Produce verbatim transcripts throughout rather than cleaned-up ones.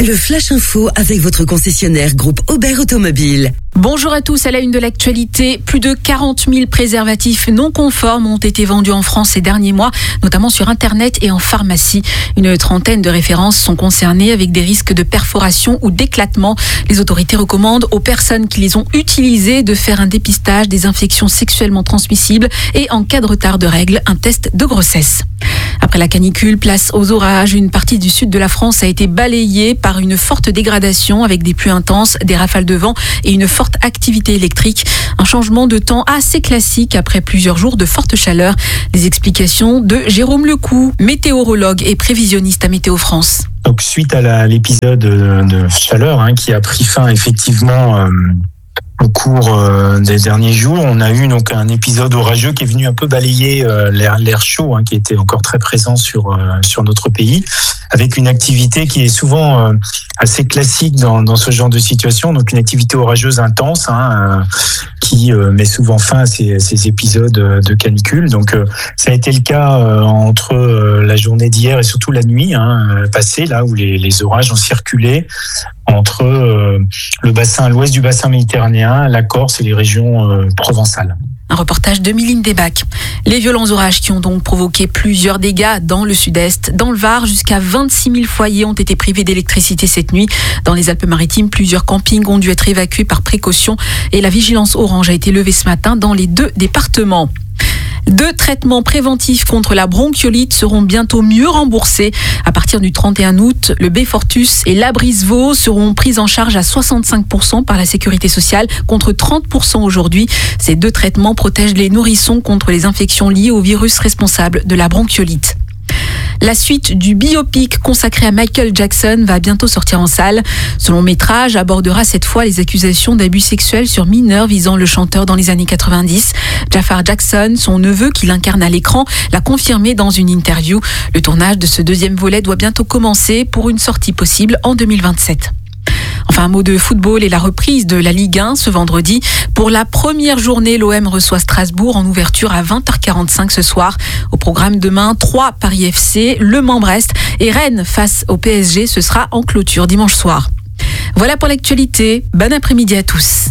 Le Flash Info avec votre concessionnaire groupe Aubert Automobile. Bonjour à tous, à la une de l'actualité, plus de quarante mille préservatifs non conformes ont été vendus en France ces derniers mois, notamment sur Internet et en pharmacie. Une trentaine de références sont concernées avec des risques de perforation ou d'éclatement. Les autorités recommandent aux personnes qui les ont utilisés de faire un dépistage des infections sexuellement transmissibles et en cas de retard de règles, un test de grossesse. Après la canicule, place aux orages. Une partie du sud de la France a été balayée par une forte dégradation avec des pluies intenses, des rafales de vent et une forte activité électrique. Un changement de temps assez classique après plusieurs jours de forte chaleur. Les explications de Jérôme Lecou, météorologue et prévisionniste à Météo France. Donc suite à la, l'épisode de chaleur hein, qui a pris fin effectivement euh, au cours euh, des derniers jours, on a eu donc un épisode orageux qui est venu un peu balayer euh, l'air, l'air chaud hein, qui était encore très présent sur euh, sur notre pays, avec une activité qui est souvent euh, assez classique dans dans ce genre de situation, donc une activité orageuse intense hein, euh, qui euh, met souvent fin à ces, ces épisodes de canicule. Donc euh, ça a été le cas euh, entre euh, la journée d'hier et surtout la nuit hein, passée, là où les, les orages ont circulé entre euh, le bassin, l'ouest du bassin méditerranéen, la Corse et les régions euh, provençales. Un reportage de Miline Desbacs. Les violents orages qui ont donc provoqué plusieurs dégâts dans le sud-est. Dans le Var, jusqu'à vingt-six mille foyers ont été privés d'électricité cette nuit. Dans les Alpes-Maritimes, plusieurs campings ont dû être évacués par précaution et la vigilance orange a été levée ce matin dans les deux départements. Deux traitements préventifs contre la bronchiolite seront bientôt mieux remboursés. À partir du trente et un août, le Beyfortus et l'Abrisvo seront pris en charge à soixante-cinq pour cent par la sécurité sociale contre trente pour cent aujourd'hui. Ces deux traitements protègent les nourrissons contre les infections liées au virus responsable de la bronchiolite. La suite du biopic consacré à Michael Jackson va bientôt sortir en salle. Ce long métrage abordera cette fois les accusations d'abus sexuels sur mineurs visant le chanteur dans les années quatre-vingt-dix. Jafar Jackson, son neveu qui l'incarne à l'écran, l'a confirmé dans une interview. Le tournage de ce deuxième volet doit bientôt commencer pour une sortie possible en deux mille vingt-sept. Enfin, un mot de football et la reprise de la Ligue un ce vendredi. Pour la première journée, l'O M reçoit Strasbourg en ouverture à vingt heures quarante-cinq ce soir. Au programme demain, trois Paris F C, Le Mans-Brest et Rennes face au P S G. Ce sera en clôture dimanche soir. Voilà pour l'actualité. Bon après-midi à tous.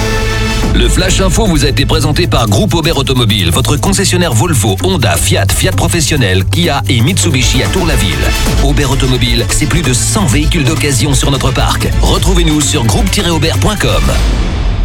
Le Flash Info vous a été présenté par Groupe Aubert Automobile, votre concessionnaire Volvo, Honda, Fiat, Fiat Professionnel, Kia et Mitsubishi à Tour-la-Ville. Aubert Automobile, c'est plus de cent véhicules d'occasion sur notre parc. Retrouvez-nous sur groupe tiret aubert point com.